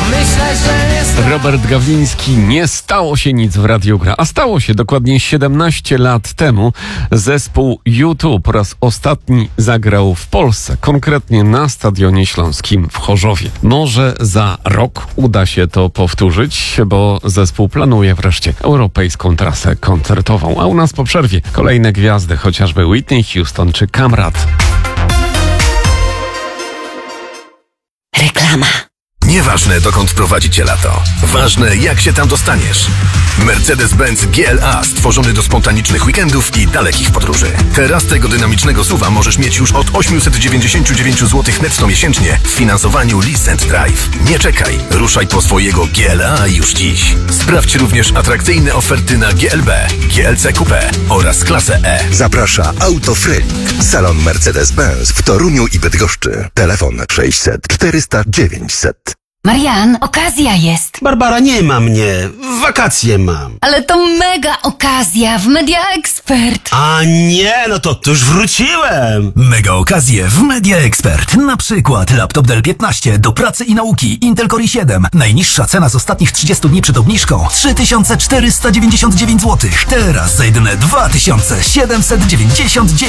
Myślę, że jest... Robert Gawliński, nie stało się nic w Radiu Gra, a stało się dokładnie 17 lat temu. Zespół U2 po raz ostatni zagrał w Polsce, konkretnie na Stadionie Śląskim w Chorzowie. Może za rok uda się to powtórzyć, bo zespół planuje wreszcie europejską trasę koncertową, a u nas po przerwie kolejne gwiazdy, chociażby Whitney Houston czy Kamrat. Reklama. Nieważne, dokąd prowadzi cię lato. Ważne, jak się tam dostaniesz. Mercedes-Benz GLA stworzony do spontanicznych weekendów i dalekich podróży. Teraz tego dynamicznego SUV-a możesz mieć już od 899 zł netto miesięcznie w finansowaniu Lease & Drive. Nie czekaj, ruszaj po swojego GLA już dziś. Sprawdź również atrakcyjne oferty na GLB, GLC Coupé oraz klasę E. Zaprasza Autofrelik. Salon Mercedes-Benz w Toruniu i Bydgoszczy. Telefon 600 400 900. Marian, okazja jest. Barbara, nie ma mnie. Wakacje mam. Ale to mega okazja w Media Expert. A nie, no to już wróciłem. Mega okazje w Media Expert. Na przykład laptop Dell 15 do pracy i nauki Intel Core i7. Najniższa cena z ostatnich 30 dni przed obniżką 3499 zł. Teraz za jedyne 2799.